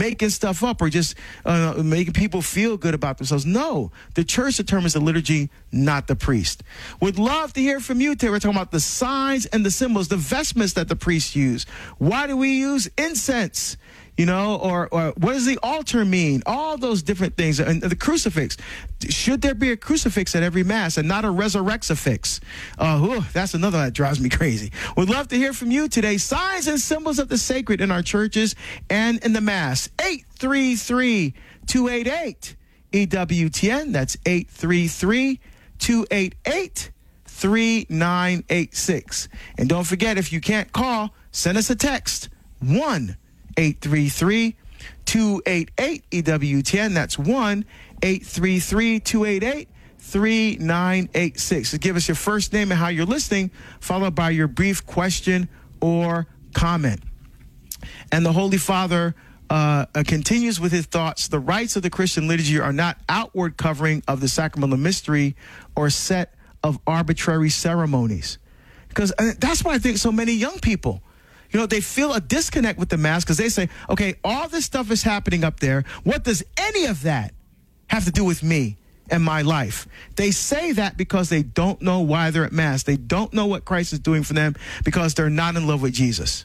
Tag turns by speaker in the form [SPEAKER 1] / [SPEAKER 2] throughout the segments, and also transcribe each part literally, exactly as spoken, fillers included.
[SPEAKER 1] making stuff up or just uh, making people feel good about themselves. No, the church determines the liturgy, not the priest. Would love to hear from you today. We're talking about the signs and the symbols, the vestments that the priests use. Why do we use incense? You know, or, or what does the altar mean? All those different things. And the crucifix. Should there be a crucifix at every Mass and not a resurrexifix? Uh, whew, that's another that drives me crazy. We'd love to hear from you today. Signs and symbols of the sacred in our churches and in the Mass. eight three three, two eight eight, E W T N. That's eight three three, two eight eight, three nine eight six. And don't forget, if you can't call, send us a text. one eight three three, two eight eight, E W T N. That's one eight three three, two eight eight, three nine eight six. So give us your first name and how you're listening, followed by your brief question or comment. And the Holy Father uh, uh, continues with his thoughts. The rites of the Christian liturgy are not outward covering of the sacramental mystery or set of arbitrary ceremonies. Because uh, that's why I think so many young people, you know, they feel a disconnect with the Mass because they say, okay, all this stuff is happening up there. What does any of that have to do with me and my life? They say that because they don't know why they're at Mass. They don't know what Christ is doing for them because they're not in love with Jesus.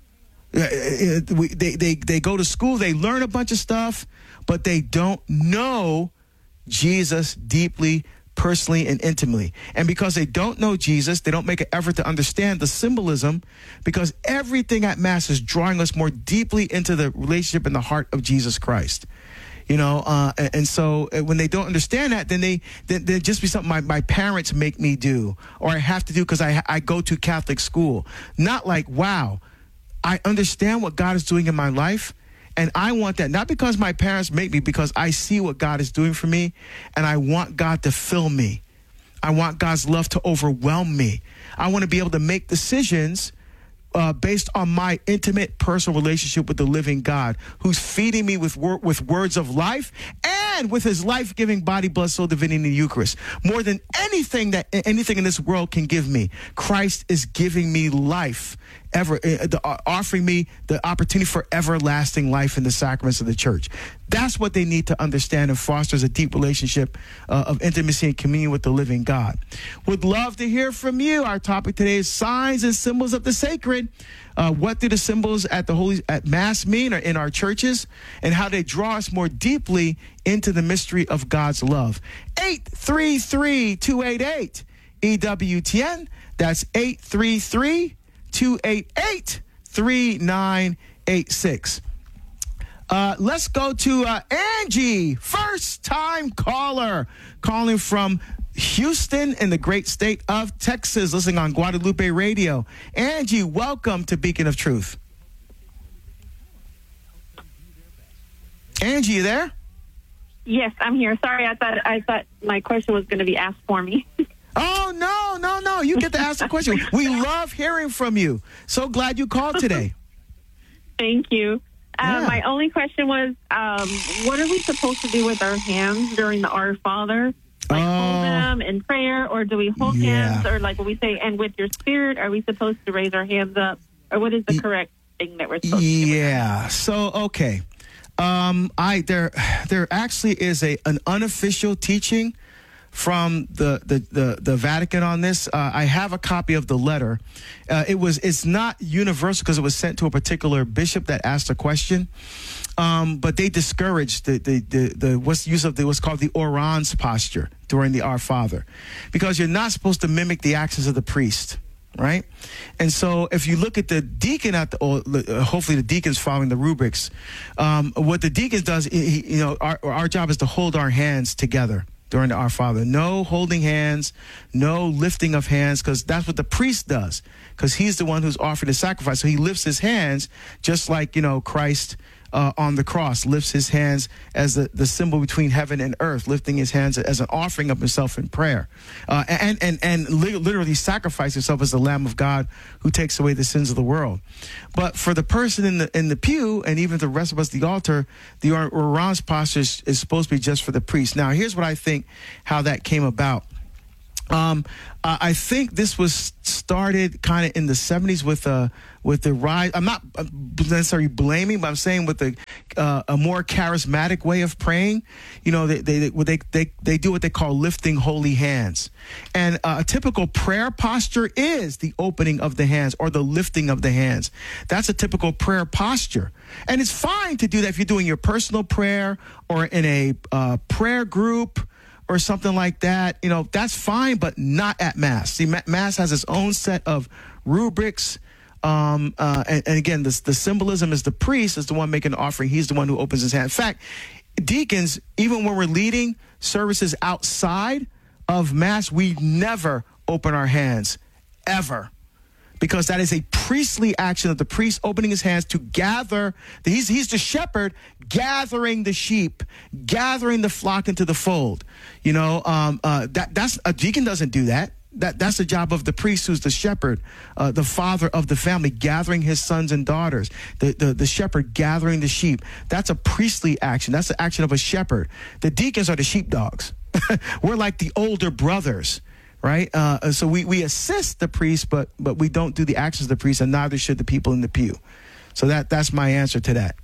[SPEAKER 1] They, they, they go to school, they learn a bunch of stuff, but they don't know Jesus deeply, personally and intimately. And because they don't know Jesus, they don't make an effort to understand the symbolism, because everything at Mass is drawing us more deeply into the relationship and the heart of Jesus Christ. You know, uh, and, and so when they don't understand that, then they then, then just be something my, my parents make me do, or I have to do because I, I go to Catholic school. Not like, wow, I understand what God is doing in my life. And I want that, not because my parents make me, because I see what God is doing for me, and I want God to fill me. I want God's love to overwhelm me. I want to be able to make decisions uh, based on my intimate personal relationship with the living God, who's feeding me with wor- with words of life and with his life-giving body, blood, soul, divinity in the Eucharist. More than anything that anything in this world can give me, Christ is giving me life. Ever uh, the, uh, offering me the opportunity for everlasting life in the sacraments of the church. That's what they need to understand and fosters a deep relationship uh, of intimacy and communion with the living God. Would love to hear from you. Our topic today is signs and symbols of the sacred. Uh, what do the symbols at the Holy at Mass mean, or in our churches, and how they draw us more deeply into the mystery of God's love? eight three three, two eight eight, E W T N. That's eight three three, two eight eight, three nine eight six. Uh, let's go to uh, Angie, first-time caller, calling from Houston in the great state of Texas, listening on Guadalupe Radio. Angie, welcome to Beacon of Truth. Angie, you there?
[SPEAKER 2] Yes, I'm here. Sorry, I thought I thought my question was going to be asked for me.
[SPEAKER 1] Oh, no, no, no. You get to ask the question. We love hearing from you. So glad you called today.
[SPEAKER 2] Thank you. Uh,
[SPEAKER 1] Yeah.
[SPEAKER 2] My only question was, um, what are we supposed to do with our hands during the Our Father? Like
[SPEAKER 1] Oh.
[SPEAKER 2] hold them in prayer, or do we hold
[SPEAKER 1] Yeah.
[SPEAKER 2] hands, or like what we say, and with your spirit, are we supposed to raise our hands up? Or what is the correct thing that we're supposed to do?
[SPEAKER 1] Yeah. So, okay. Um, I there there actually is a an unofficial teaching from the, the, the, the Vatican on this. Uh, I have a copy of the letter. Uh, it was it's not universal because it was sent to a particular bishop that asked a question. Um, but they discouraged the, the, the, the what's use of the, what's called the orans posture during the Our Father, because you're not supposed to mimic the actions of the priest. Right. And so if you look at the deacon at the, or uh, hopefully the deacon's following the rubrics, um, what the deacon does, he, you know, our, our job is to hold our hands together during the Our Father. No holding hands, no lifting of hands, because that's what the priest does, because he's the one who's offering the sacrifice. So he lifts his hands just like, you know, Christ uh, on the cross lifts his hands as the, the symbol between heaven and earth, lifting his hands as an offering of himself in prayer. Uh, and and, and li- literally sacrifice himself as the Lamb of God who takes away the sins of the world. But for the person in the in the pew, and even the rest of us at the altar, the orans posture is, is supposed to be just for the priest. Now, here's what I think how that came about. Um, uh, I think this was started kind of in the seventies with uh with the rise. I'm not necessarily blaming, but I'm saying with the uh, a more charismatic way of praying. You know, they they they they, they do what they call lifting holy hands. And uh, a typical prayer posture is the opening of the hands or the lifting of the hands. That's a typical prayer posture. And it's fine to do that if you're doing your personal prayer or in a uh, prayer group or something like that. You know, that's fine, but not at Mass. See, Mass has its own set of rubrics. Um, uh, and, and again, the, the symbolism is the priest is the one making the offering. He's the one who opens his hand. In fact, deacons, even when we're leading services outside of Mass, we never open our hands, ever. Because that is a priestly action of the priest opening his hands to gather. He's, he's the shepherd gathering the sheep, gathering the flock into the fold. You know, um, uh, that that's a deacon doesn't do that. That that's the job of the priest, who's the shepherd, uh, the father of the family, gathering his sons and daughters. The, the the shepherd gathering the sheep. That's a priestly action. That's the action of a shepherd. The deacons are the sheepdogs. We're like the older brothers. Right, uh, so we, we assist the priest, but but we don't do the actions of the priest, and neither should the people in the pew. So that that's my answer to that.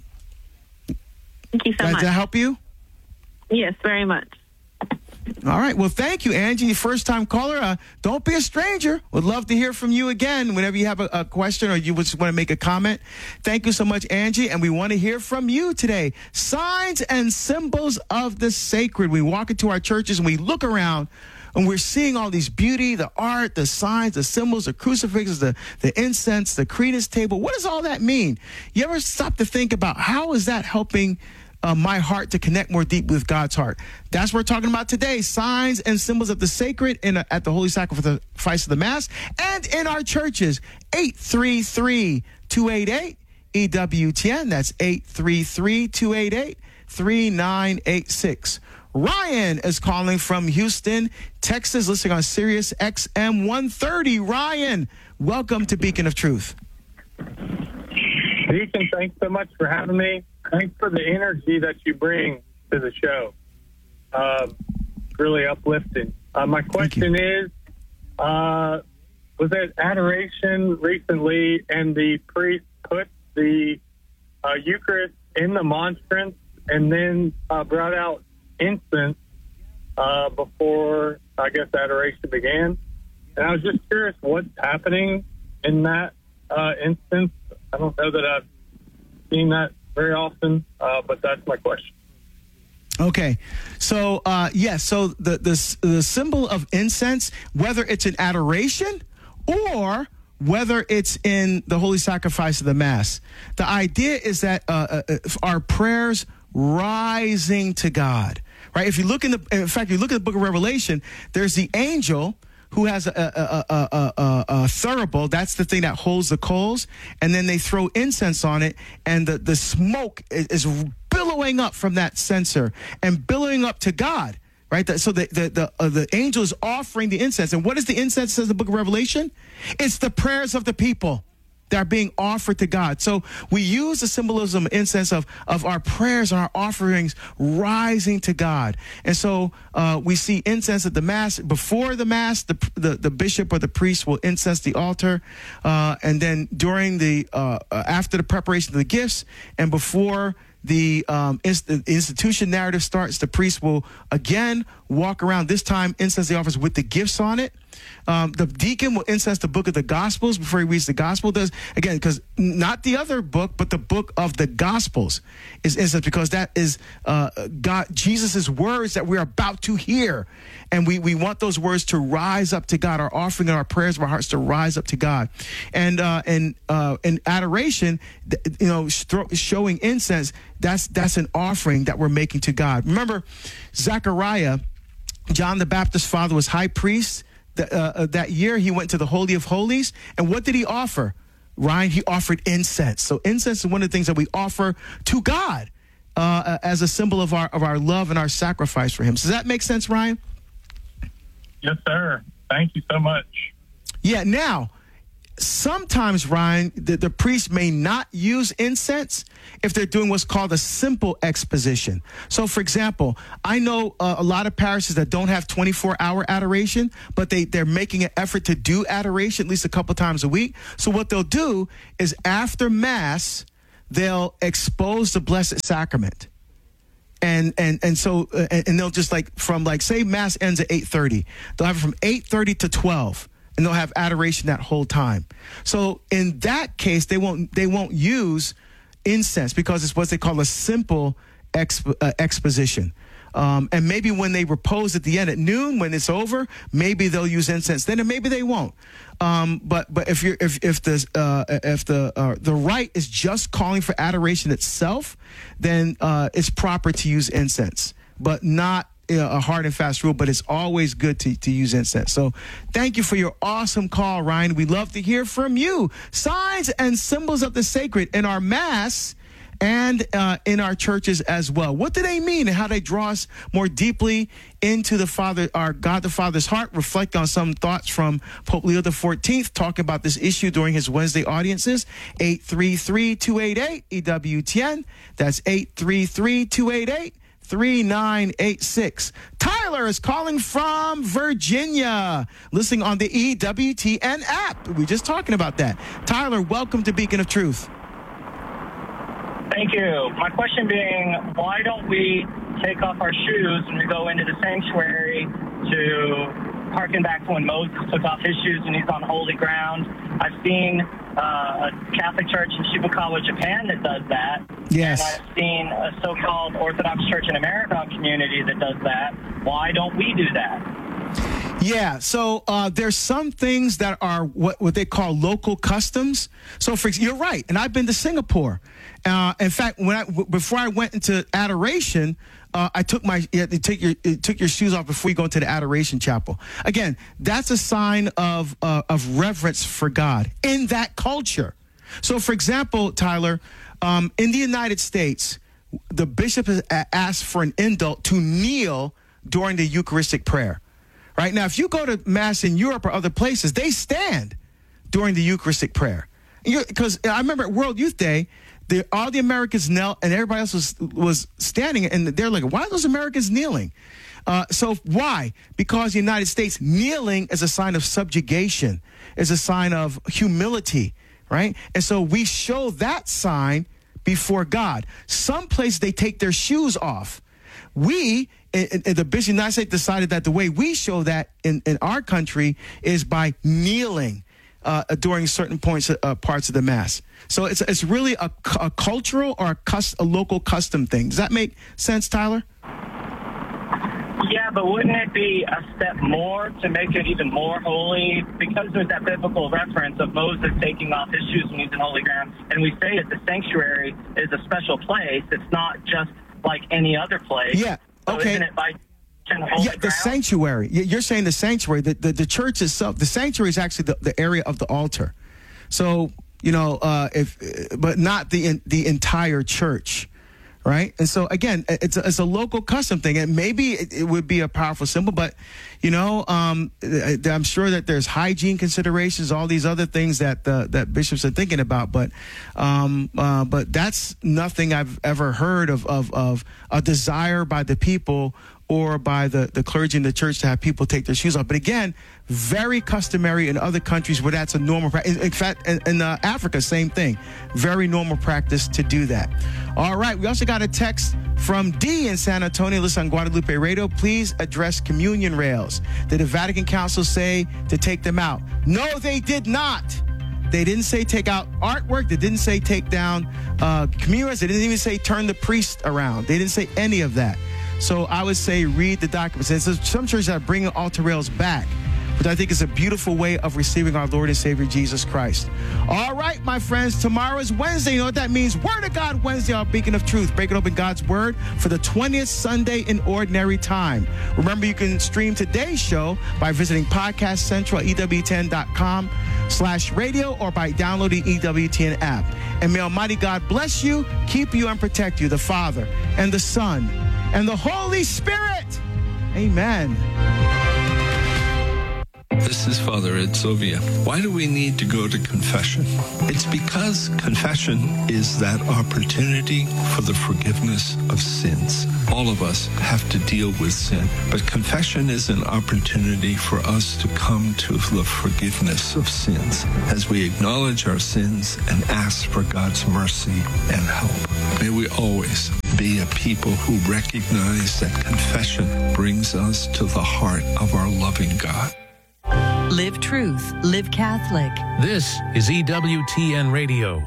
[SPEAKER 2] Thank you so
[SPEAKER 1] Does
[SPEAKER 2] much.
[SPEAKER 1] that help you?
[SPEAKER 2] Yes, very much.
[SPEAKER 1] All right. Well, thank you, Angie. Your first time caller. Uh, don't be a stranger. Would love to hear from you again whenever you have a, a question or you just want to make a comment. Thank you so much, Angie. And we want to hear from you today. Signs and symbols of the sacred. We walk into our churches and we look around. And we're seeing all these beauty, the art, the signs, the symbols, the crucifixes, the, the incense, the credence table. What does all that mean? You ever stop to think about how is that helping uh, my heart to connect more deeply with God's heart? That's what we're talking about today. Signs and symbols of the sacred in a, at the Holy Sacrifice of the Mass and in our churches. eight three three, two eight eight, E W T N. That's eight three three, two eight eight, three nine eight six. Ryan is calling from Houston, Texas, listening on Sirius X M one thirty. Ryan, welcome to Beacon of Truth.
[SPEAKER 3] Deacon, thanks so much for having me. Thanks for the energy that you bring to the show. Uh, really uplifting. Uh, my question is, uh, was it adoration recently and the priest put the uh, Eucharist in the monstrance and then uh, brought out incense uh, before, I guess, adoration began. And I was just curious what's happening in that uh, instance. I don't know that I've seen that very often, uh, but that's my question.
[SPEAKER 1] Okay. So, uh, yes, yeah, so the, the, the symbol of incense, whether it's in adoration or whether it's in the Holy Sacrifice of the Mass, the idea is that uh, uh, our prayers rising to God. Right. If you look in the, in fact, you look at the book of Revelation, there's the angel who has a, a, a, a, a, a thurible. That's the thing that holds the coals. And then they throw incense on it. And the, the smoke is, is billowing up from that censer and billowing up to God. Right. So the, the, the, uh, the angel is offering the incense. And what is the incense, says the book of Revelation? It's the prayers of the people that are being offered to God. So we use the symbolism incense of, of our prayers and our offerings rising to God. And so uh, we see incense at the Mass. Before the Mass, the, the, the bishop or the priest will incense the altar. Uh, and then during the, uh, after the preparation of the gifts and before the um, inst- institution narrative starts, the priest will again walk around, this time incense the office with the gifts on it. Um, the deacon will incense the book of the Gospels before he reads the Gospel. Does again, because not the other book, but the book of the Gospels is incense, because that is uh, God, Jesus's words that we're about to hear, and we we want those words to rise up to God. Our offering and our prayers of our hearts to rise up to God, and uh, and uh, in adoration, you know, showing incense. That's that's an offering that we're making to God. Remember, Zechariah, John the Baptist's father, was high priest. The, uh, that year, he went to the Holy of Holies. And what did he offer? Ryan, he offered incense. So incense is one of the things that we offer to God uh, as a symbol of our of our love and our sacrifice for him. So does that make sense, Ryan?
[SPEAKER 3] Yes, sir. Thank you so much.
[SPEAKER 1] Yeah, now, sometimes, Ryan, the, the priest may not use incense if they're doing what's called a simple exposition. So, for example, I know uh, a lot of parishes that don't have twenty-four hour adoration, but they, they're making an effort to do adoration at least a couple times a week. So what they'll do is after Mass, they'll expose the Blessed Sacrament. And and and so uh, and they'll just like from like say mass ends at eight thirty, they'll have it from eight thirty to twelve, and they'll have adoration that whole time. So in that case, they won't they won't use incense because it's what they call a simple exp, uh, exposition. Um, and maybe when they repose at the end at noon, when it's over, maybe they'll use incense then, and maybe they won't. Um, but but if you're if if the uh, if the uh, the rite is just calling for adoration itself, then uh, it's proper to use incense, but not you know, a hard and fast rule. But it's always good to to use incense. So thank you for your awesome call, Ryan. We love to hear from you. Signs and symbols of the sacred in our mass and uh, in our churches as well. What do they mean and how they draw us more deeply into the Father, our God the Father's heart? Reflect on some thoughts from Pope Leo the fourteenth talking about this issue during his Wednesday audiences. eight three three, two eight eight, E W T N. That's eight three three, two eight eight, three nine eight six. Tyler is calling from Virginia, listening on the E W T N app. We were just talking about that. Tyler, welcome to Beacon of Truth.
[SPEAKER 4] Thank you. My question being, why don't we take off our shoes when we go into the sanctuary to harken back to when Moses took off his shoes when he's on holy ground? I've seen uh, a Catholic church in Shibukawa, Japan that does that.
[SPEAKER 1] Yes.
[SPEAKER 4] And I've seen a so-called Orthodox Church in America community that does that. Why don't we do that?
[SPEAKER 1] Yeah, so uh, there's some things that are what, what they call local customs. So, for you're right, and I've been to Singapore. Uh, in fact, when I w- before I went into adoration, uh, I took my you had to take your you took your shoes off before you go into the adoration chapel. Again, that's a sign of uh, of reverence for God in that culture. So, for example, Tyler, um, in the United States, the bishop has asked for an indult to kneel during the Eucharistic prayer. Right now, if you go to Mass in Europe or other places, they stand during the Eucharistic prayer. Because I remember at World Youth Day, the, all the Americans knelt and everybody else was was standing, and they're like, why are those Americans kneeling? Uh, so why? Because the United States, kneeling is a sign of subjugation, is a sign of humility, right? And so we show that sign before God. Some places they take their shoes off. We, in, in the Bishop of the United States, decided that the way we show that in, in our country is by kneeling uh, during certain points, uh, parts of the Mass. So it's it's really a, a cultural or a, cus, a local custom thing. Does that make sense, Tyler?
[SPEAKER 4] Yeah, but wouldn't it be a step more to make it even more holy? Because there's that biblical reference of Moses taking off his shoes when he's in holy ground, and we say that the sanctuary is a special place. It's not just like any other place.
[SPEAKER 1] Yeah.
[SPEAKER 4] So
[SPEAKER 1] okay.
[SPEAKER 4] Isn't it by holy
[SPEAKER 1] yeah, the
[SPEAKER 4] ground?
[SPEAKER 1] sanctuary. You're saying the sanctuary. The, the, the church itself, the sanctuary is actually the, the area of the altar. So, you know, uh, if, but not the the entire church. Right. And so, again, it's a, it's a local custom thing. And maybe it, it would be a powerful symbol. But, you know, um, I'm sure that there's hygiene considerations, all these other things that uh, that bishops are thinking about. But um, uh, but that's nothing I've ever heard of, of, of a desire by the people or by the, the clergy in the church to have people take their shoes off. But again, very customary in other countries where that's a normal practice. In fact, in, in uh, Africa, same thing. Very normal practice to do that. All right. We also got a text from D in San Antonio. Listen on Guadalupe Radio. Please address communion rails. Did the Vatican Council say to take them out? No, they did not. They didn't say take out artwork. They didn't say take down uh, communion rails. They didn't even say turn the priest around. They didn't say any of that. So I would say read the documents. And so some churches are bringing altar rails back, which I think is a beautiful way of receiving our Lord and Savior Jesus Christ. All right, my friends, tomorrow is Wednesday. You know what that means? Word of God Wednesday, our Beacon of Truth. Breaking open God's Word for the twentieth Sunday in Ordinary Time. Remember, you can stream today's show by visiting Podcast Central at E W ten dot com slash radio or by downloading E W T N app. And may Almighty God bless you, keep you, and protect you, the Father and the Son and the Holy Spirit. Amen.
[SPEAKER 5] This is Father Ed Sovia. Why do we need to go to confession? It's because confession is that opportunity for the forgiveness of sins. All of us have to deal with sin, but confession is an opportunity for us to come to the forgiveness of sins as we acknowledge our sins and ask for God's mercy and help. May we always be a people who recognize that confession brings us to the heart of our loving God.
[SPEAKER 6] Live truth, live Catholic.
[SPEAKER 7] This is E W T N Radio.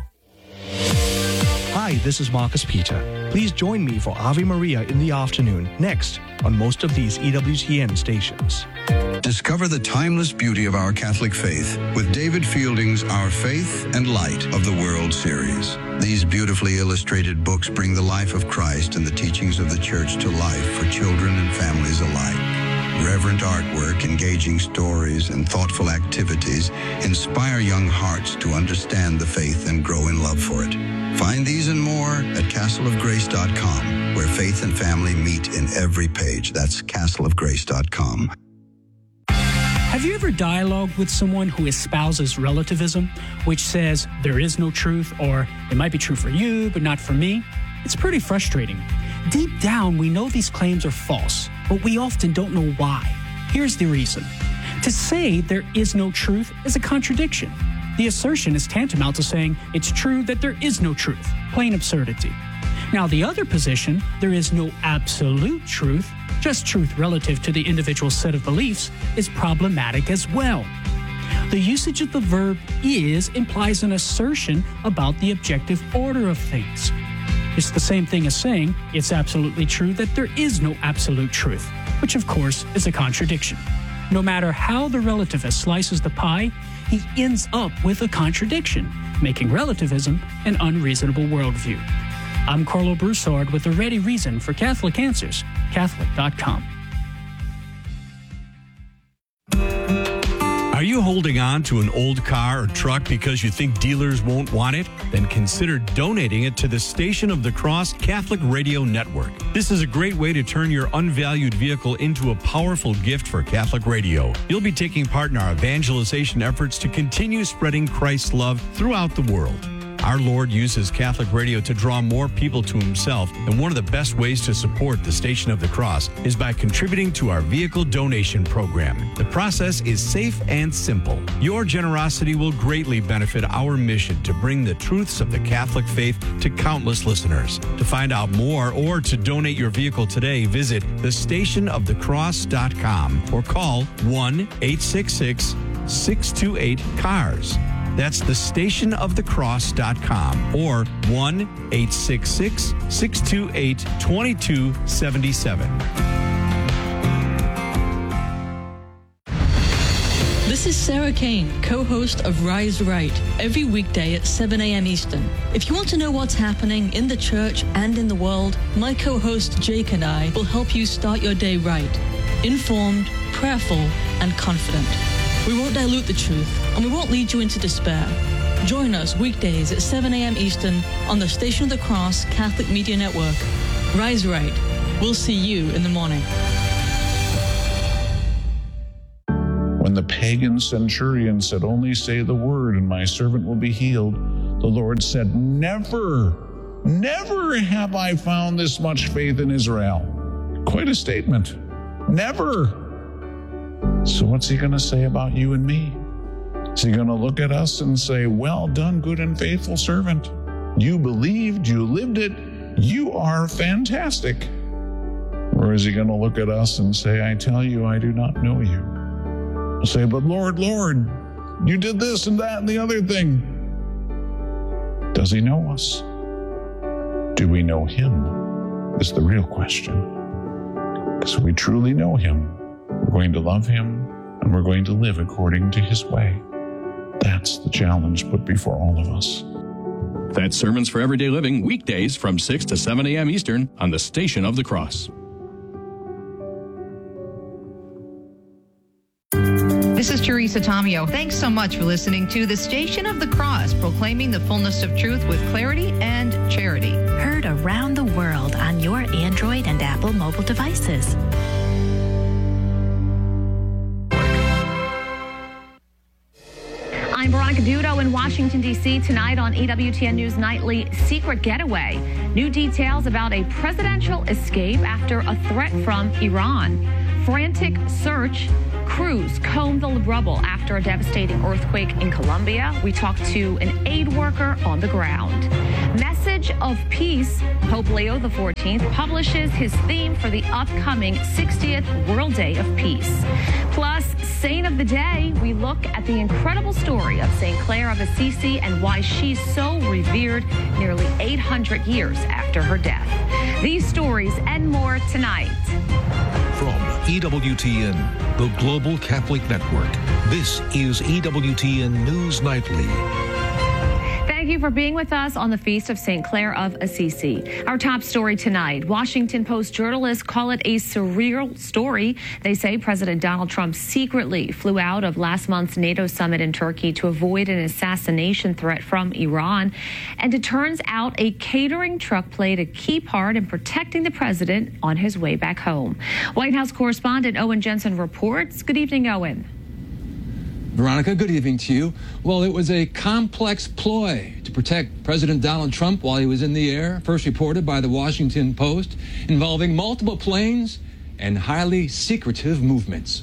[SPEAKER 8] Hi, this is Marcus Peter. Please join me for Ave Maria in the afternoon, next on most of these E W T N stations.
[SPEAKER 9] Discover the timeless beauty of our Catholic faith with David Fielding's Our Faith and Light of the World series. These beautifully illustrated books bring the life of Christ and the teachings of the Church to life for children and families alike. Reverent artwork, engaging stories, and thoughtful activities inspire young hearts to understand the faith and grow in love for it. Find these and more at castle of grace dot com, where faith and family meet in every page. That's castle of grace dot com.
[SPEAKER 10] Have you ever dialogued with someone who espouses relativism, which says there is no truth, or it might be true for you, but not for me? It's pretty frustrating. Deep down, we know these claims are false, but we often don't know why. Here's the reason. To say there is no truth is a contradiction. The assertion is tantamount to saying it's true that there is no truth. Plain absurdity. Now, the other position, there is no absolute truth, just truth relative to the individual set of beliefs, is problematic as well. The usage of the verb is implies an assertion about the objective order of things. It's the same thing as saying it's absolutely true that there is no absolute truth, which of course is a contradiction. No matter how the relativist slices the pie, he ends up with a contradiction, making relativism an unreasonable worldview. I'm Carlo Broussard with a ready reason for Catholic Answers, Catholic dot com.
[SPEAKER 11] Are you holding on to an old car or truck because you think dealers won't want it? Then consider donating it to the Station of the Cross Catholic Radio Network. This is a great way to turn your unvalued vehicle into a powerful gift for Catholic radio. You'll be taking part in our evangelization efforts to continue spreading Christ's love throughout the world. Our Lord uses Catholic radio to draw more people to himself, and one of the best ways to support the Station of the Cross is by contributing to our vehicle donation program. The process is safe and simple. Your generosity will greatly benefit our mission to bring the truths of the Catholic faith to countless listeners. To find out more or to donate your vehicle today, visit the station of the cross dot com or call one eight six six, six two eight, C A R S. That's the station of the cross dot com or one eight six six, six two eight, two two seven seven.
[SPEAKER 12] This is Sarah Kane, co-host of Rise Right, every weekday at seven a.m. Eastern. If you want to know what's happening in the church and in the world, my co-host Jake and I will help you start your day right, informed, prayerful, and confident. We won't dilute the truth, and we won't lead you into despair. Join us weekdays at seven a.m. Eastern on the Station of the Cross Catholic Media Network. Rise Right. We'll see you in the morning.
[SPEAKER 13] When the pagan centurion said, "Only say the word and my servant will be healed," the Lord said, "Never, never have I found this much faith in Israel." Quite a statement. Never. So what's he going to say about you and me? Is he going to look at us and say, "Well done, good and faithful servant. You believed, you lived it, you are fantastic"? Or is he going to look at us and say, "I tell you, I do not know you"? He'll say, "But Lord, Lord, you did this and that and the other thing." Does he know us? Do we know him? Is the real question. Because if we truly know him, we're going to love him, and we're going to live according to his way. That's the challenge put before all of us.
[SPEAKER 14] That's Sermons for Everyday Living, weekdays from six to seven a.m. Eastern on the Station of the Cross.
[SPEAKER 15] This is Teresa Tomeo. Thanks so much for listening to the Station of the Cross, proclaiming the fullness of truth with clarity and charity.
[SPEAKER 6] Heard around the world on your Android and Apple mobile devices.
[SPEAKER 16] I'm Veronica Dudo in Washington, D C Tonight on E W T N News Nightly, secret getaway. New details about a presidential escape after a threat from Iran. Frantic search. Crews combed the rubble after a devastating earthquake in Colombia. We talked to an aid worker on the ground. Message of Peace. Pope Leo the fourteenth publishes his theme for the upcoming sixtieth World Day of Peace. Plus, Saint of the Day, we look at the incredible story of Saint Clare of Assisi and why she's so revered nearly eight hundred years after her death. These stories and more tonight.
[SPEAKER 7] From E W T N, the Global Catholic Network, this is E W T N News Nightly.
[SPEAKER 16] Thank you for being with us on the Feast of Saint Clare of Assisi. Our top story tonight, Washington Post journalists call it a surreal story. They say President Donald Trump secretly flew out of last month's NATO summit in Turkey to avoid an assassination threat from Iran. And it turns out a catering truck played a key part in protecting the president on his way back home. White House correspondent Owen Jensen reports. Good evening, Owen.
[SPEAKER 17] Veronica, good evening to you. Well, it was a complex ploy to protect President Donald Trump while he was in the air, first reported by the Washington Post, involving multiple planes and highly secretive movements.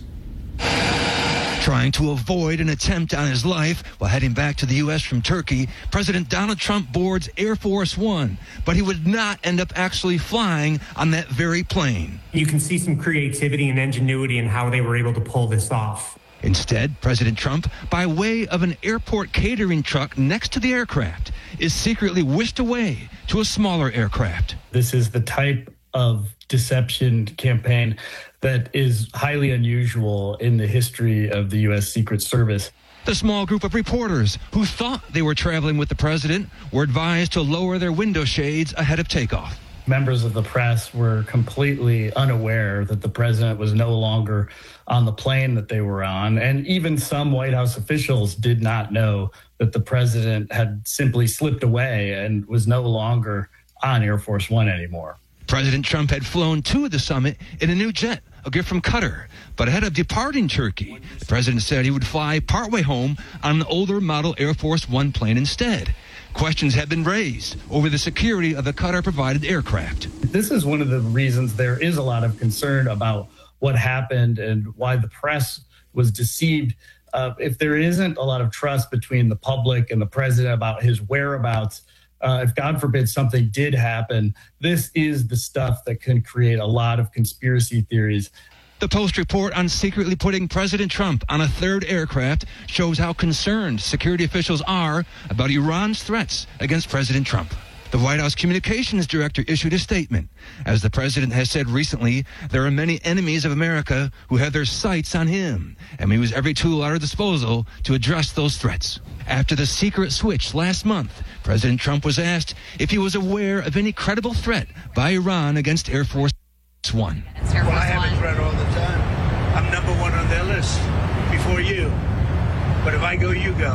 [SPEAKER 18] Trying to avoid an attempt on his life while heading back to the U S from Turkey, President Donald Trump boards Air Force One, but he would not end up actually flying on that very plane.
[SPEAKER 19] You can see some creativity and ingenuity in how they were able to pull this off.
[SPEAKER 18] Instead, President Trump, by way of an airport catering truck next to the aircraft, is secretly whisked away to a smaller aircraft.
[SPEAKER 20] This is the type of deception campaign that is highly unusual in the history of the U S Secret Service.
[SPEAKER 18] The small group of reporters who thought they were traveling with the president were advised to lower their window shades ahead of takeoff.
[SPEAKER 20] Members of the press were completely unaware that the president was no longer on the plane that they were on. And even some White House officials did not know that the president had simply slipped away and was no longer on Air Force One anymore.
[SPEAKER 18] President Trump had flown to the summit in a new jet, a gift from Qatar. But ahead of departing Turkey, the president said he would fly partway home on an older model Air Force One plane instead. Questions have been raised over the security of the Qatar-provided aircraft.
[SPEAKER 20] This is one of the reasons there is a lot of concern about what happened and why the press was deceived. Uh, if there isn't a lot of trust between the public and the president about his whereabouts, uh, if God forbid something did happen, this is the stuff that can create a lot of conspiracy theories.
[SPEAKER 18] The Post report on secretly putting President Trump on a third aircraft shows how concerned security officials are about Iran's threats against President Trump. The White House communications director issued a statement. As the president has said recently, there are many enemies of America who have their sights on him, and we use every tool at our disposal to address those threats. After the secret switch last month, President Trump was asked if he was aware of any credible threat by Iran against Air Force One.
[SPEAKER 21] Well, I have a threat all the time. I'm number one on their list before you. But if I go, you go.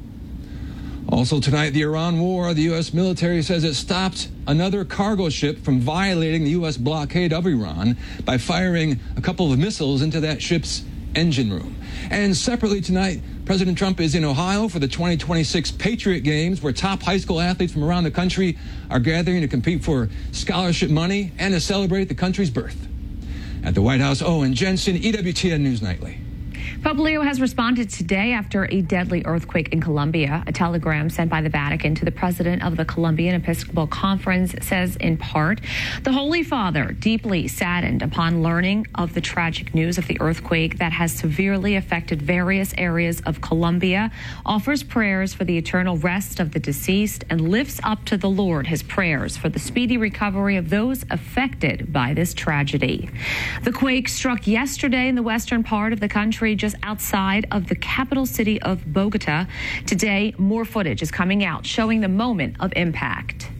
[SPEAKER 17] Also tonight, the Iran war, the U S military says it stopped another cargo ship from violating the U S blockade of Iran by firing a couple of missiles into that ship's engine room. And separately tonight, President Trump is in Ohio for the twenty twenty-six Patriot Games, where top high school athletes from around the country are gathering to compete for scholarship money and to celebrate the country's birth. At the White House, Owen Jensen, E W T N News Nightly.
[SPEAKER 16] Pope Leo has responded today after a deadly earthquake in Colombia. A telegram sent by the Vatican to the president of the Colombian Episcopal Conference says, in part, the Holy Father, deeply saddened upon learning of the tragic news of the earthquake that has severely affected various areas of Colombia, offers prayers for the eternal rest of the deceased and lifts up to the Lord his prayers for the speedy recovery of those affected by this tragedy. The quake struck yesterday in the western part of the country, just outside of the capital city of Bogota. Today, more footage is coming out showing the moment of impact.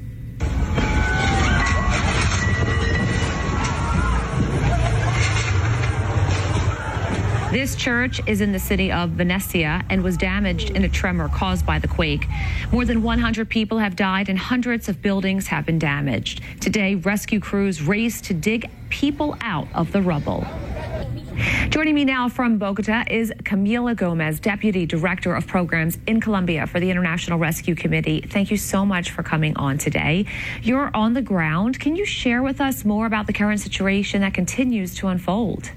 [SPEAKER 16] This church is in the city of Venecia and was damaged in a tremor caused by the quake. More than one hundred people have died and hundreds of buildings have been damaged. Today, rescue crews raced to dig people out of the rubble. Joining me now from Bogota is Camila Gomez, Deputy Director of Programs in Colombia for the International Rescue Committee. Thank you so much for coming on today. You're on the ground. Can you share with us more about the current situation that continues to unfold?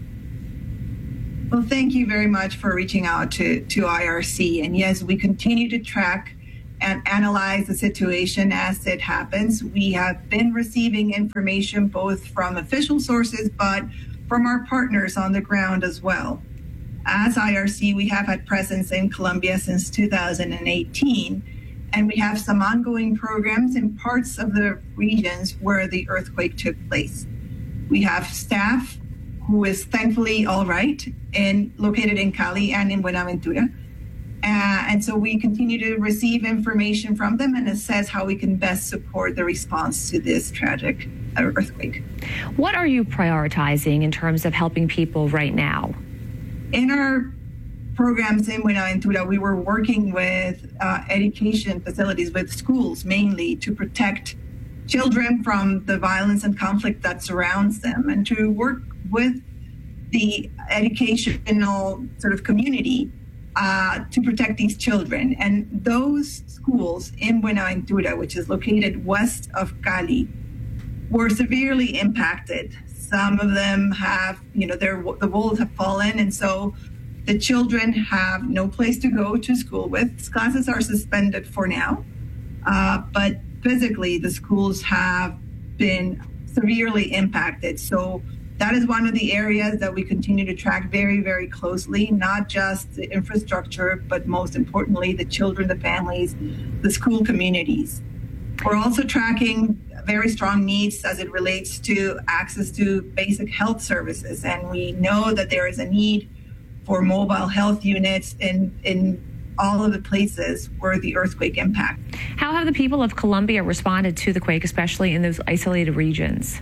[SPEAKER 2] Well, thank you very much for reaching out to, to I R C. And yes, we continue to track and analyze the situation as it happens. We have been receiving information both from official sources, but from our partners on the ground as well. As I R C, we have had presence in Colombia since two thousand eighteen, and we have some ongoing programs in parts of the regions where the earthquake took place. We have staff who is thankfully all right and located in Cali and in Buenaventura. Uh, and so we continue to receive information from them and assess how we can best support the response to this tragic earthquake.
[SPEAKER 16] What are you prioritizing in terms of helping people right now?
[SPEAKER 2] In our programs in Buenaventura, we were working with uh, education facilities, with schools mainly, to protect children from the violence and conflict that surrounds them, and to work with the educational sort of community uh, to protect these children. And those schools in Buenaventura, which is located west of Cali, were severely impacted. Some of them have, you know, their the walls have fallen, and so the children have no place to go to school with. Classes are suspended for now, uh, but physically the schools have been severely impacted. So that is one of the areas that we continue to track very, very closely, not just the infrastructure, but most importantly, the children, the families, the school communities. We're also tracking very strong needs as it relates to access to basic health services. And we know that there is a need for mobile health units in, in all of the places where the earthquake impacted.
[SPEAKER 16] How have the people of Colombia responded to the quake, especially in those isolated regions?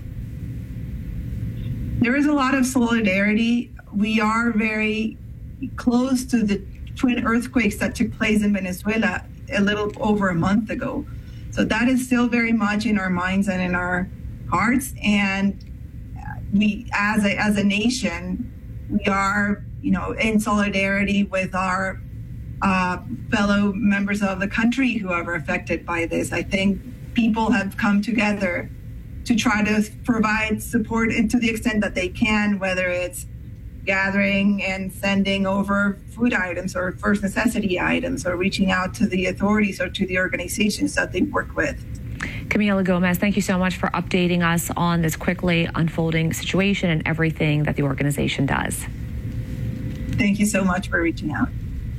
[SPEAKER 2] There is a lot of solidarity. We are very close to the twin earthquakes that took place in Venezuela a little over a month ago. So that is still very much in our minds and in our hearts. And we, as a, as a nation, we are, you know, in solidarity with our uh, fellow members of the country who are affected by this. I think people have come together to try to provide support to the extent that they can, whether it's gathering and sending over food items or first necessity items, or reaching out to the authorities or to the organizations that they work with.
[SPEAKER 16] Camila Gomez, thank you so much for updating us on this quickly unfolding situation and everything that the organization does.
[SPEAKER 2] Thank you so much for reaching out.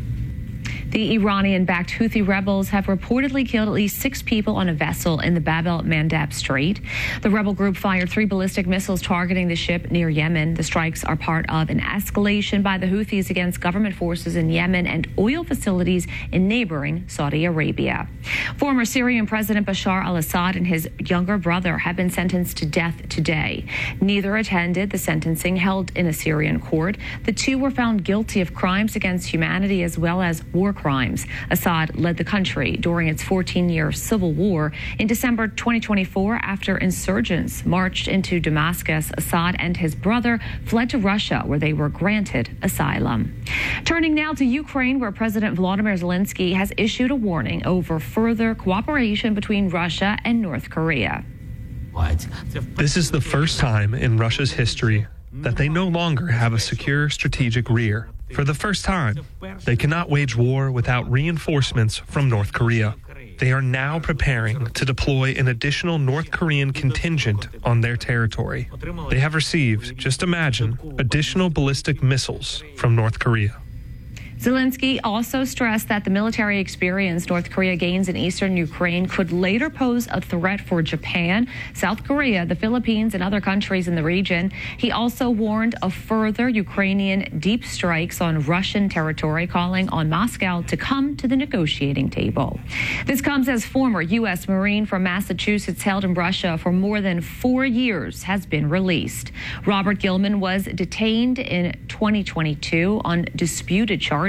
[SPEAKER 16] The Iranian-backed Houthi rebels have reportedly killed at least six people on a vessel in the Bab el-Mandab Strait. The rebel group fired three ballistic missiles targeting the ship near Yemen. The strikes are part of an escalation by the Houthis against government forces in Yemen and oil facilities in neighboring Saudi Arabia. Former Syrian President Bashar al-Assad and his younger brother have been sentenced to death today. Neither attended the sentencing held in a Syrian court. The two were found guilty of crimes against humanity as well as war crimes. Assad led the country during its fourteen-year civil war. In December twenty twenty-four, after insurgents marched into Damascus, Assad and his brother fled to Russia, where they were granted asylum. Turning now to Ukraine, where President Volodymyr Zelensky has issued a warning over further cooperation between Russia and North Korea.
[SPEAKER 22] This is the first time in Russia's history that they no longer have a secure strategic rear. For the first time, they cannot wage war without reinforcements from North Korea. They are now preparing to deploy an additional North Korean contingent on their territory. They have received, just imagine, additional ballistic missiles from North Korea.
[SPEAKER 16] Zelensky also stressed that the military experience North Korea gains in eastern Ukraine could later pose a threat for Japan, South Korea, the Philippines, and other countries in the region. He also warned of further Ukrainian deep strikes on Russian territory, calling on Moscow to come to the negotiating table. This comes as former U S Marine from Massachusetts held in Russia for more than four years has been released. Robert Gilman was detained in twenty twenty-two on disputed charges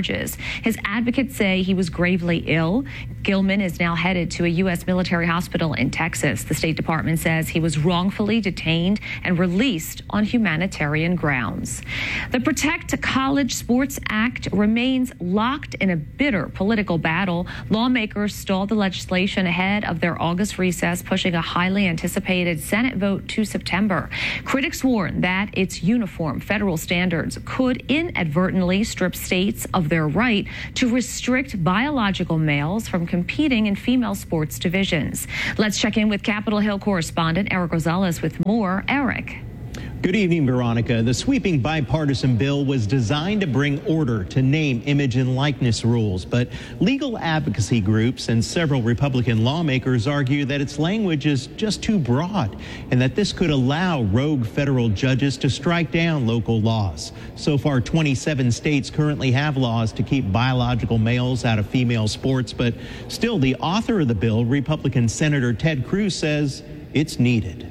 [SPEAKER 16] charges. His advocates say he was gravely ill. Gilman is now headed to a U S military hospital in Texas. The State Department says he was wrongfully detained and released on humanitarian grounds. The Protect College Sports Act remains locked in a bitter political battle. Lawmakers stalled the legislation ahead of their August recess, pushing a highly anticipated Senate vote to September. Critics warn that its uniform federal standards could inadvertently strip states of their right to restrict biological males from competing in female sports divisions. Let's check in with Capitol Hill correspondent Eric Rosales with more. Eric.
[SPEAKER 3] Good evening, Veronica. The sweeping bipartisan bill was designed to bring order to name, image, and likeness rules. But legal advocacy groups and several Republican lawmakers argue that its language is just too broad and that this could allow rogue federal judges to strike down local laws. So far, twenty-seven states currently have laws to keep biological males out of female sports. But still, the author of the bill, Republican Senator Ted Cruz, says it's needed.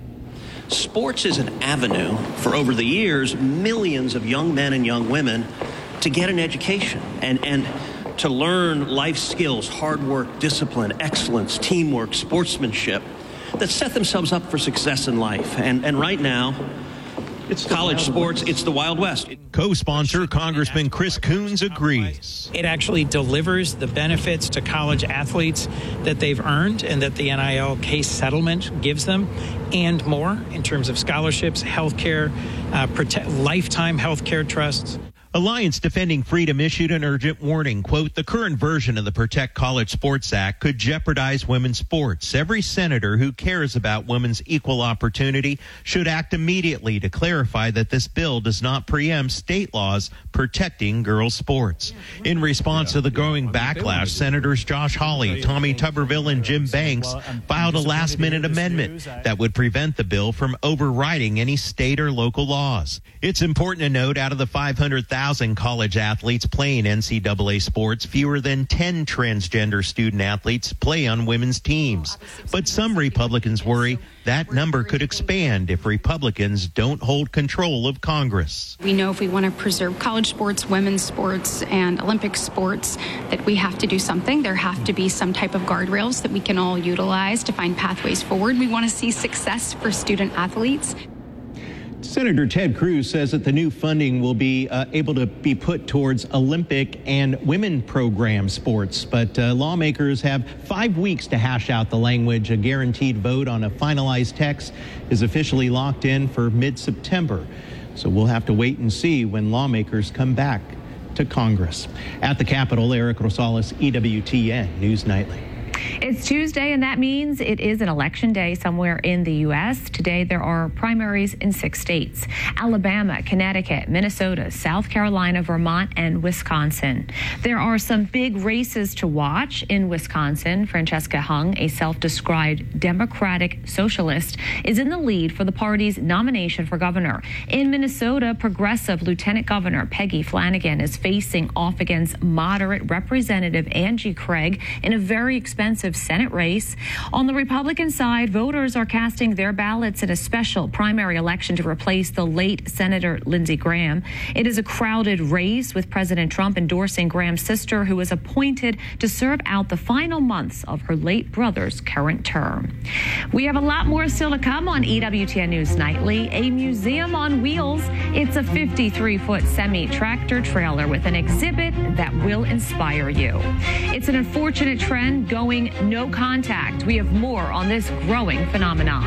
[SPEAKER 4] Sports is an avenue for, over the years, millions of young men and young women to get an education and, and to learn life skills, hard work, discipline, excellence, teamwork, sportsmanship that set themselves up for success in life. And, and right now, it's college sports, it's the Wild West.
[SPEAKER 3] Co-sponsor Congressman Chris Coons agrees.
[SPEAKER 23] It actually delivers the benefits to college athletes that they've earned and that the N I L case settlement gives them, and more in terms of scholarships, health care, uh, protect, lifetime health care trusts.
[SPEAKER 3] Alliance Defending Freedom issued an urgent warning. Quote, the current version of the Protect College Sports Act could jeopardize women's sports. Every senator who cares about women's equal opportunity should act immediately to clarify that this bill does not preempt state laws protecting girls' sports. In response to the growing backlash, Senators Josh Hawley, Tommy Tuberville, and Jim Banks filed a last-minute amendment that would prevent the bill from overriding any state or local laws. It's important to note, out of the five hundred thousand college athletes playing N C double A sports, fewer than ten transgender student athletes play on women's teams. But some Republicans worry that number could expand if Republicans don't hold control of Congress.
[SPEAKER 24] We know if we want to preserve college sports, women's sports, and Olympic sports, that we have to do something. There have to be some type of guardrails that we can all utilize to find pathways forward. We want to see success for student athletes.
[SPEAKER 3] Senator Ted Cruz says that the new funding will be uh, able to be put towards Olympic and women program sports. But uh, lawmakers have five weeks to hash out the language. A guaranteed vote on a finalized text is officially locked in for mid-September. So we'll have to wait and see when lawmakers come back to Congress. At the Capitol, Eric Rosales, E W T N News Nightly.
[SPEAKER 16] It's Tuesday, and that means it is an election day somewhere in the U S Today, there are primaries in six states: Alabama, Connecticut, Minnesota, South Carolina, Vermont, and Wisconsin. There are some big races to watch in Wisconsin. Francesca Hung, a self-described Democratic socialist, is in the lead for the party's nomination for governor. In Minnesota, progressive Lieutenant Governor Peggy Flanagan is facing off against moderate Representative Angie Craig in a very expensive Senate race. On the Republican side, voters are casting their ballots in a special primary election to replace the late Senator Lindsey Graham. It is a crowded race, with President Trump endorsing Graham's sister, who was appointed to serve out the final months of her late brother's current term. We have a lot more still to come on E W T N News Nightly. A museum on wheels. It's a fifty-three foot semi-tractor trailer with an exhibit that will inspire you. It's an unfortunate trend going no contact. We have more on this growing phenomenon.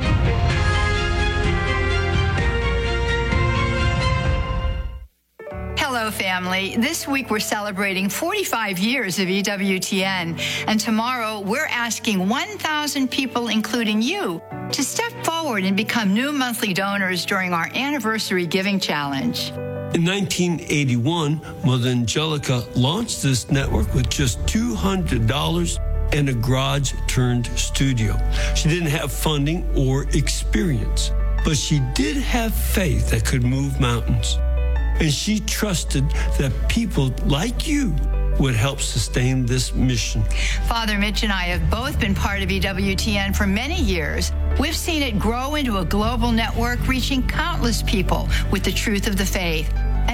[SPEAKER 25] Hello, family. This week we're celebrating forty-five years of E W T N, and tomorrow we're asking one thousand people, including you, to step forward and become new monthly donors during our anniversary giving challenge.
[SPEAKER 26] In nineteen eighty-one, Mother Angelica launched this network with just two hundred dollars and a garage-turned studio. She didn't have funding or experience, but she did have faith that could move mountains. And she trusted that people like you would help sustain this mission.
[SPEAKER 25] Father Mitch and I have both been part of E W T N for many years. We've seen it grow into a global network reaching countless people with the truth of the faith.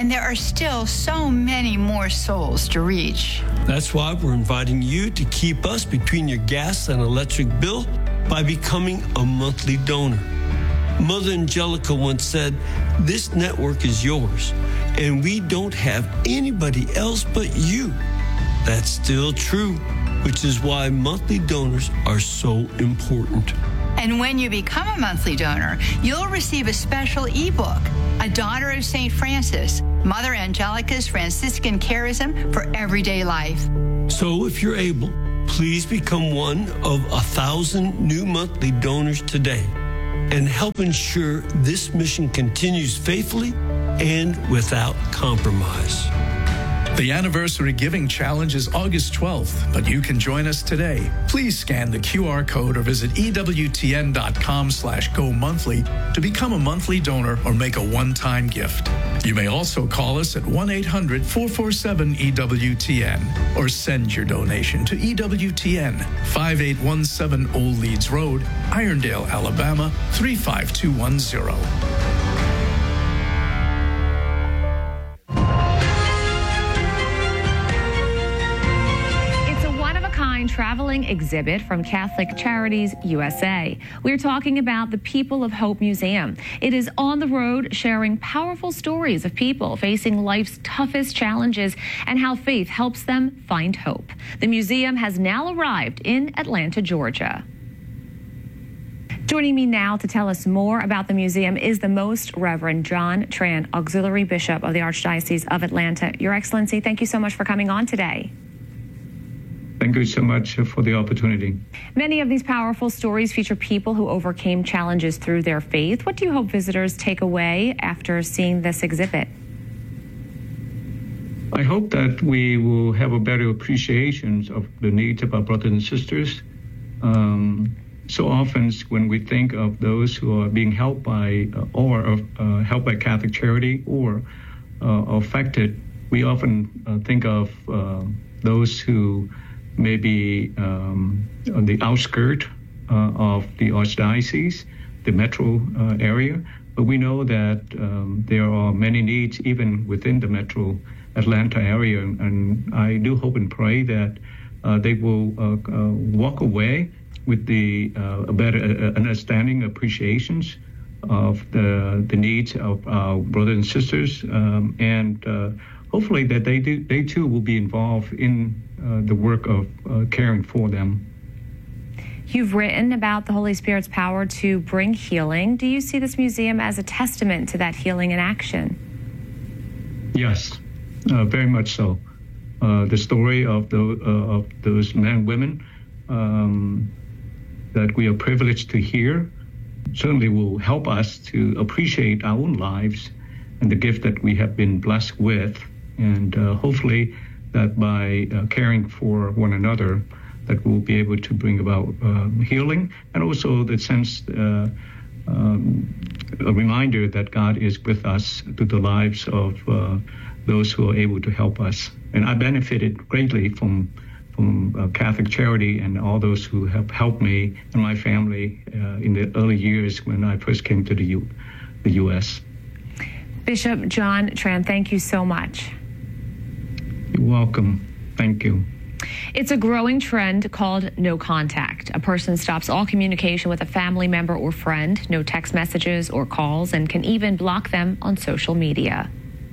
[SPEAKER 25] and there are still so many more souls to reach.
[SPEAKER 26] That's why we're inviting you to keep us between your gas and electric bill by becoming a monthly donor. Mother Angelica once said, "This network is yours, and we don't have anybody else but you." That's still true, which is why monthly donors are so important.
[SPEAKER 25] And when you become a monthly donor, you'll receive a special ebook, A Daughter of Saint Francis, Mother Angelica's Franciscan Charism for Everyday Life.
[SPEAKER 26] So if you're able, please become one of a thousand new monthly donors today and help ensure this mission continues faithfully and without compromise.
[SPEAKER 1] The Anniversary Giving Challenge is August twelfth, but you can join us today. Please scan the Q R code or visit EWTN.com slash go monthly to become a monthly donor or make a one-time gift. You may also call us at one eight hundred four four seven E W T N or send your donation to E W T N, five eight one seven Old Leeds Road, Irondale, Alabama, three five two one zero.
[SPEAKER 16] Traveling exhibit from Catholic Charities U S A. We're talking about the People of Hope Museum. It is on the road sharing powerful stories of people facing life's toughest challenges and how faith helps them find hope. The museum has now arrived in Atlanta, Georgia. Joining me now to tell us more about the museum is the Most Reverend John Tran, Auxiliary Bishop of the Archdiocese of Atlanta. Your Excellency, thank you so much for coming on today.
[SPEAKER 5] Thank you so much for the opportunity.
[SPEAKER 16] Many of these powerful stories feature people who overcame challenges through their faith. What do you hope visitors take away after seeing this exhibit?
[SPEAKER 5] I hope that we will have a better appreciation of the needs of our brothers and sisters. Um, so often when we think of those who are being helped by uh, or uh, helped by Catholic Charity or uh, affected, we often uh, think of uh, those who maybe um, on the outskirt uh, of the Archdiocese, the metro uh, area. But we know that um, there are many needs even within the metro Atlanta area. And I do hope and pray that uh, they will uh, uh, walk away with the uh, a better uh, understanding, appreciations of the, the needs of our brothers and sisters. Um, and uh, hopefully that they, do, they too will be involved in Uh, the work of uh, caring for them.
[SPEAKER 16] You've written about the Holy Spirit's power to bring healing. Do you see this museum as a testament to that healing in action?
[SPEAKER 5] Yes, uh, very much so. Uh, the story of, the, uh, of those men and women um, that we are privileged to hear certainly will help us to appreciate our own lives and the gift that we have been blessed with. And uh, hopefully that by uh, caring for one another, that we'll be able to bring about uh, healing, and also the sense, uh, um, a reminder that God is with us through the lives of uh, those who are able to help us. And I benefited greatly from from uh, Catholic Charity and all those who have helped me and my family uh, in the early years when I first came to the U- the U S.
[SPEAKER 16] Bishop John Tran, thank you so much.
[SPEAKER 5] You're welcome. Thank you.
[SPEAKER 16] It's a growing trend called no contact. A person stops all communication with a family member or friend, no text messages or calls, and can even block them on social media.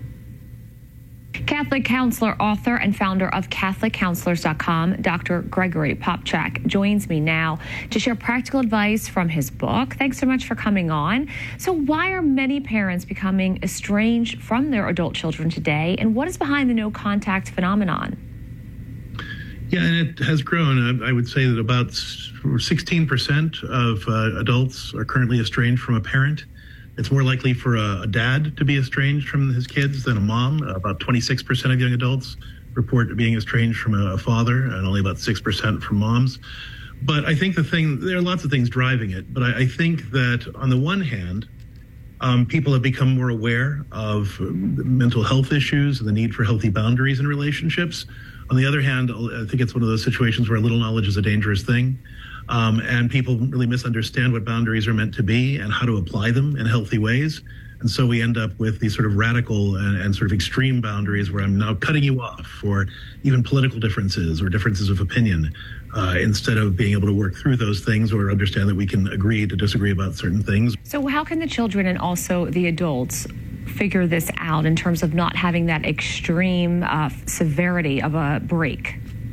[SPEAKER 16] Catholic counselor, author, and founder of Catholic Counselors dot com, Doctor Gregory Popcak, joins me now to share practical advice from his book. Thanks so much for coming on. So why are many parents becoming estranged from their adult children today, and what is behind the no contact phenomenon?
[SPEAKER 8] Yeah, and it has grown. I would say that about sixteen percent of uh, adults are currently estranged from a parent. It's more likely for a, a dad to be estranged from his kids than a mom. About twenty-six percent of young adults report being estranged from a, a father, and only about six percent from moms. But I think the thing, there are lots of things driving it, but I, I think that on the one hand, um, people have become more aware of mental health issues and the need for healthy boundaries in relationships. On the other hand, I think it's one of those situations where a little knowledge is a dangerous thing. Um, and people really misunderstand what boundaries are meant to be and how to apply them in healthy ways. And so we end up with these sort of radical and, and sort of extreme boundaries where I'm now cutting you off for even political differences or differences of opinion, uh, instead of being able to work through those things or understand that we can agree to disagree about certain things.
[SPEAKER 16] So how can the children and also the adults figure this out in terms of not having that extreme uh, severity of a break?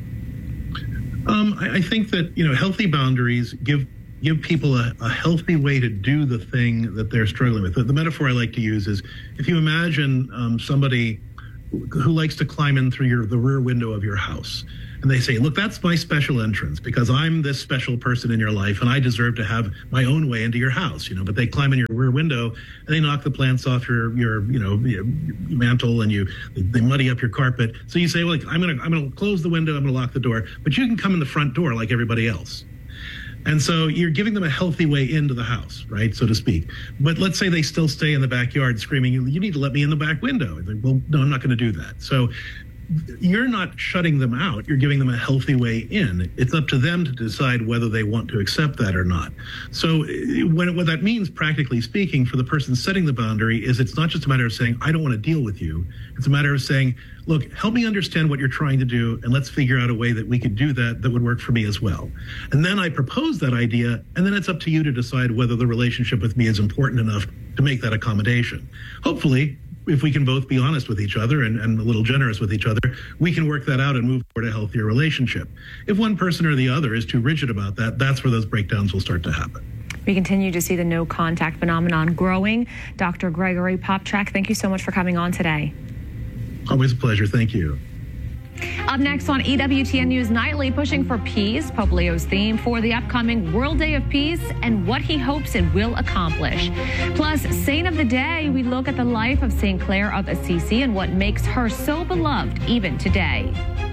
[SPEAKER 8] Um, I, I think that, you know, healthy boundaries give give people a, a healthy way to do the thing that they're struggling with. The, the metaphor I like to use is if you imagine um, somebody who likes to climb in through your, the rear window of your house. And they say, look, that's my special entrance because I'm this special person in your life and I deserve to have my own way into your house, you know, but they climb in your rear window and they knock the plants off your, your you know, your mantle and you, they muddy up your carpet. So you say, well, like, I'm going to, I'm going to close the window, I'm going to lock the door, but you can come in the front door like everybody else. And so you're giving them a healthy way into the house, right, so to speak. But let's say they still stay in the backyard screaming, you need to let me in the back window. Like, well, no, I'm not going to do that. So you're not shutting them out. You're giving them a healthy way in. It's up to them to decide whether they want to accept that or not. So when, what that means, practically speaking, for the person setting the boundary is it's not just a matter of saying, I don't want to deal with you. It's a matter of saying, look, help me understand what you're trying to do, and let's figure out a way that we could do that that would work for me as well. And then I propose that idea, and then it's up to you to decide whether the relationship with me is important enough to make that accommodation. Hopefully, if we can both be honest with each other and, and a little generous with each other, we can work that out and move toward a healthier relationship. If one person or the other is too rigid about that, that's where those breakdowns will start to happen.
[SPEAKER 16] We continue to see the no contact phenomenon growing. Doctor Gregory Popcak, thank you so much for coming on today.
[SPEAKER 8] Always a pleasure. Thank you.
[SPEAKER 16] Up next on E W T N News Nightly, pushing for peace, Pope Leo's theme for the upcoming World Day of Peace and what he hopes it will accomplish. Plus, Saint of the Day, we look at the life of Saint Clare of Assisi and what makes her so beloved even today.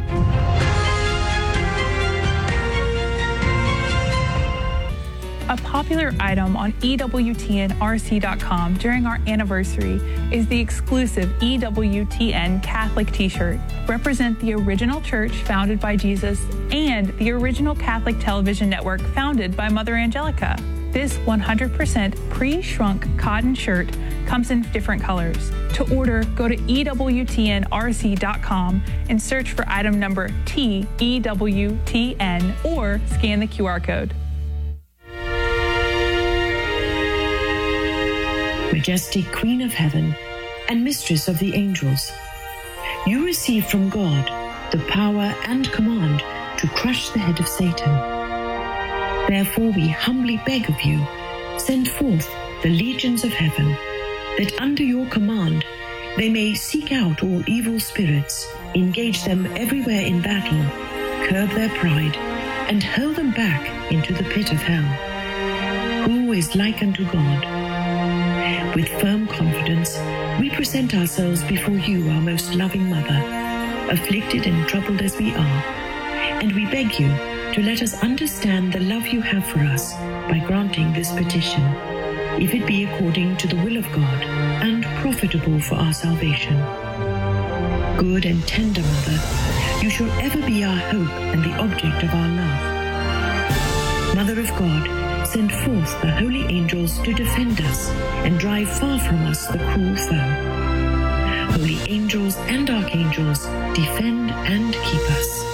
[SPEAKER 9] A popular item on E W T N R C dot com during our anniversary is the exclusive E W T N Catholic t-shirt. Represent the original church founded by Jesus and the original Catholic television network founded by Mother Angelica. This one hundred percent pre-shrunk cotton shirt comes in different colors. To order, go to E W T N R C dot com and search for item number T E W T N or scan the Q R code.
[SPEAKER 10] Majestic Queen of Heaven and Mistress of the Angels, you receive from God the power and command to crush the head of Satan. Therefore we humbly beg of you, send forth the legions of heaven, that under your command they may seek out all evil spirits, engage them everywhere in battle, curb their pride, and hurl them back into the pit of hell. Who is like unto God? With firm confidence, we present ourselves before you, our most loving Mother, afflicted and troubled as we are, and we beg you to let us understand the love you have for us by granting this petition, if it be according to the will of God and profitable for our salvation. Good and tender Mother, you shall ever be our hope and the object of our love. Mother of God, send forth the holy angels to defend us and drive far from us the cruel foe. Holy angels and archangels, defend and keep us.